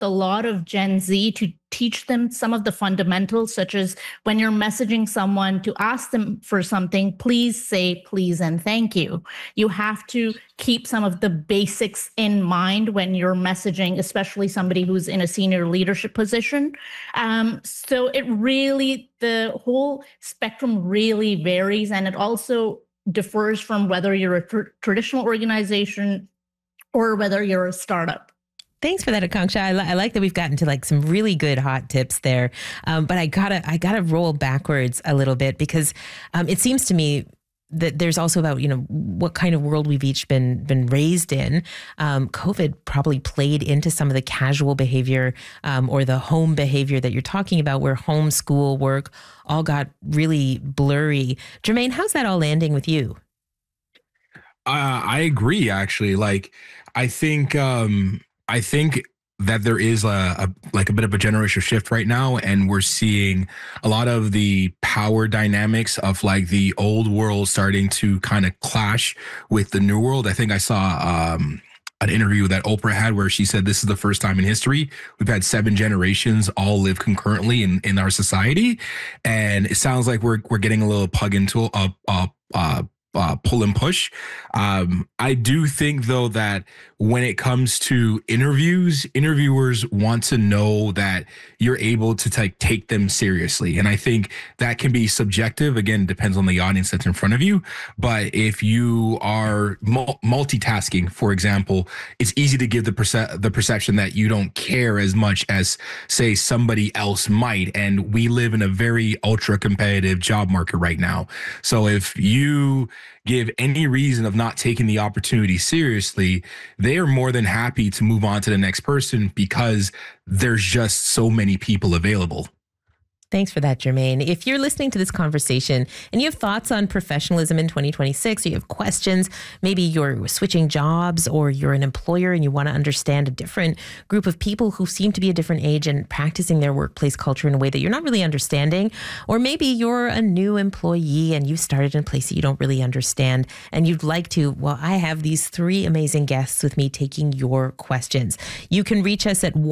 a lot of Gen Z to teach them some of the fundamentals, such as when you're messaging someone to ask them for something, please say please and thank you. You have to keep some of the basics in mind when you're messaging, especially somebody who's in a senior leadership position. So the whole spectrum really varies, and it also differs from whether you're a traditional organization or whether you're a startup. Thanks for that, Akanksha. I like that we've gotten to like some really good hot tips there. But I gotta roll backwards a little bit because it seems to me that there's also about, what kind of world we've each been raised in. COVID probably played into some of the casual behavior or the home behavior that you're talking about, where home, school, work all got really blurry. Jermaine, how's that all landing with you? I agree, actually. I think that there is a bit of a generational shift right now, and we're seeing a lot of the power dynamics of like the old world starting to kind of clash with the new world. I think I saw an interview that Oprah had where she said this is the first time in history we've had 7 generations all live concurrently in our society, and it sounds like we're getting a little plug into pull and push. I do think though that when it comes to interviewers want to know that you're able to take them seriously. And I think that can be subjective. Again, it depends on the audience that's in front of you. But if you are multitasking, for example, it's easy to give the perception that you don't care as much as, say, somebody else might. And we live in a very ultra competitive job market right now. So if you give any reason of not taking the opportunity seriously, they are more than happy to move on to the next person because there's just so many people available. Thanks for that, Jermaine. If you're listening to this conversation and you have thoughts on professionalism in 2026, or you have questions, maybe you're switching jobs or you're an employer and you want to understand a different group of people who seem to be a different age and practicing their workplace culture in a way that you're not really understanding, or maybe you're a new employee and you started in a place that you don't really understand and you'd like to, well, I have these 3 amazing guests with me taking your questions. You can reach us at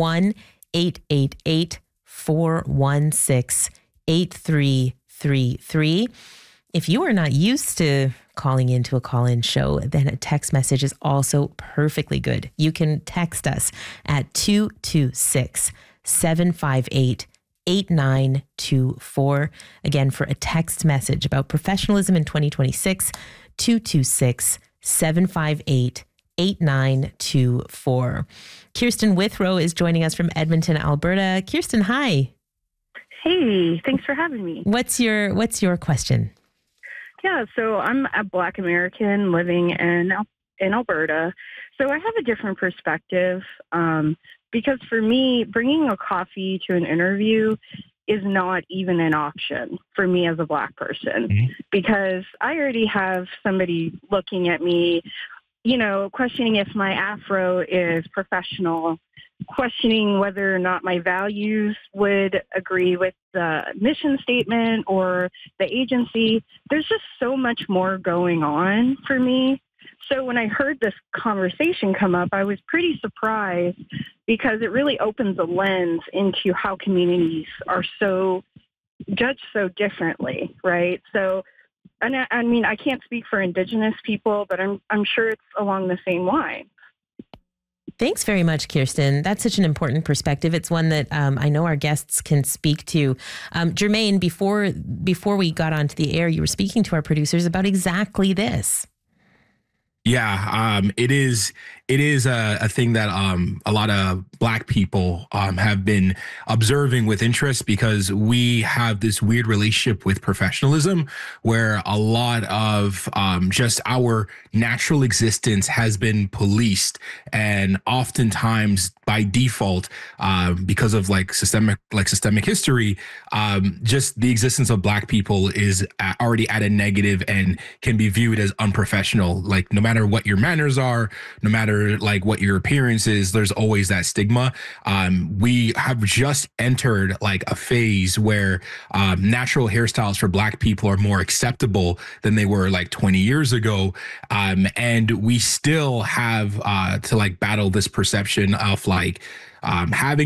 1-888-416-8333. If you are not used to calling into a call-in show, then a text message is also perfectly good. You can text us at 226-758-8924. Again, for a text message about professionalism in 2026, 226-758-8924. Kirsten Withrow is joining us from Edmonton, Alberta. Kirsten, hi. Hey, thanks for having me. What's your question? Yeah, so I'm a Black American living in Alberta. So I have a different perspective because for me, bringing a coffee to an interview is not even an option for me as a Black person, because I already have somebody looking at me, questioning if my afro is professional, questioning whether or not my values would agree with the mission statement or the agency. There's just so much more going on for me. So when I heard this conversation come up, I was pretty surprised because it really opens a lens into how communities are judged so differently, right? So, and I mean, I can't speak for Indigenous people, but I'm sure it's along the same line. Thanks very much, Kirsten. That's such an important perspective. It's one that I know our guests can speak to. Jermaine, before we got onto the air, you were speaking to our producers about exactly this. Yeah, it is a thing that a lot of Black people have been observing with interest, because we have this weird relationship with professionalism where a lot of just our natural existence has been policed, and oftentimes by default, because of systemic history, just the existence of Black people is already at a negative and can be viewed as unprofessional. Like, no matter what your manners are, no matter like what your appearance is, there's always that stigma. We have just entered like a phase where natural hairstyles for Black people are more acceptable than they were like 20 years ago. And we still have to like battle this perception of like having